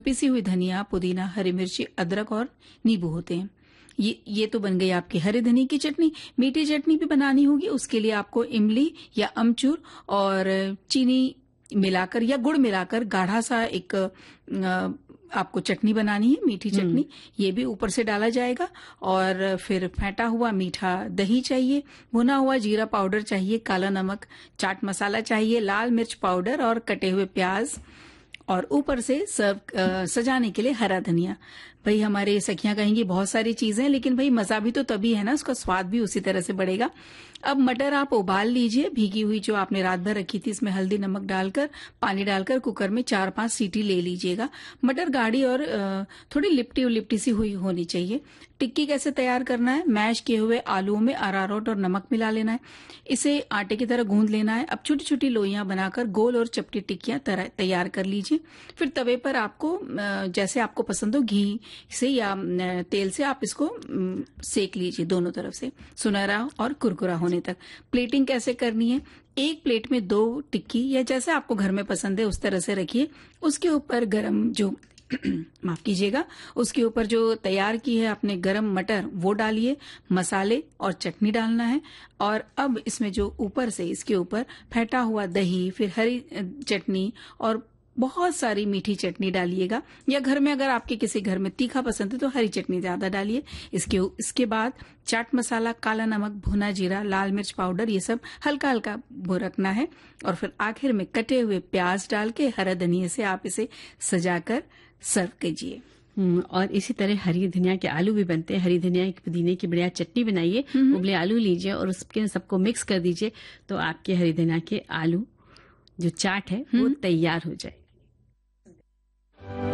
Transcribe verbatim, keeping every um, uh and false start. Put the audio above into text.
पिसी हुई धनिया, पुदीना, हरी मिर्ची, अदरक और नींबू होते हैं। ये ये तो बन गई आपकी हरी धनिया की चटनी। मीठी चटनी भी बनानी होगी, उसके लिए आपको इमली या अमचूर और चीनी मिलाकर या गुड़ मिलाकर गाढ़ा सा एक अ, आपको चटनी बनानी है, मीठी चटनी। ये भी ऊपर से डाला जाएगा। और फिर फेंटा हुआ मीठा दही चाहिए, भुना हुआ जीरा पाउडर चाहिए, काला नमक, चाट मसाला चाहिए, लाल मिर्च पाउडर और कटे हुए प्याज, और ऊपर से सर्व अ, सजाने के लिए हरा धनिया। भाई हमारे सखियां कहेंगी बहुत सारी चीजें, लेकिन भाई मजा भी तो तभी है ना, उसका स्वाद भी उसी तरह से बढ़ेगा। अब मटर आप उबाल लीजिए, भीगी हुई जो आपने रात भर रखी थी, इसमें हल्दी नमक डालकर पानी डालकर कुकर में चार पांच सीटी ले लीजिएगा। मटर गाढ़ी और अ, थोड़ी लिपटी लिपटी सी हुई होनी चाहिए। टिक्की कैसे तैयार करना है, मैश किए हुए आलूओं में अरारोट और नमक मिला लेना है, इसे आटे की तरह गूंद लेना है। अब छोटी छोटी लोइयां बनाकर गोल और चपटी टिक्कियां तैयार कर लीजिए। फिर तवे पर आपको अ, जैसे आपको पसंद हो, घी से या अ, तेल से आप इसको अम, सेक लीजिए दोनों तरफ से सुनहरा और कुरकुरा होने तक। प्लेटिंग कैसे करनी है, एक प्लेट में दो टिक्की या जैसे आपको घर में पसंद है उस तरह से रखिए। उसके ऊपर गरम जो माफ कीजिएगा, उसके ऊपर जो तैयार की है आपने गरम मटर वो डालिए, मसाले और चटनी डालना है। और अब इसमें जो ऊपर से इसके ऊपर फेंटा हुआ दही, फिर हरी चटनी और बहुत सारी मीठी चटनी डालिएगा, या घर में अगर आपके किसी घर में तीखा पसंद है तो हरी चटनी ज्यादा डालिए। इसके इसके बाद चाट मसाला, काला नमक, भुना जीरा, लाल मिर्च पाउडर, ये सब हल्का हल्का भुरकना है। और फिर आखिर में कटे हुए प्याज डाल के हरा धनिया से आप इसे सजाकर सर्व कीजिए। और इसी तरह हरी धनिया के आलू भी बनते हैं। हरी धनिया की पुदीने की बढ़िया चटनी बनाइए, उबले आलू लीजिए और उसके सबको मिक्स कर दीजिए, तो आपके हरी धनिया के आलू जो चाट है वो तैयार हो जाए।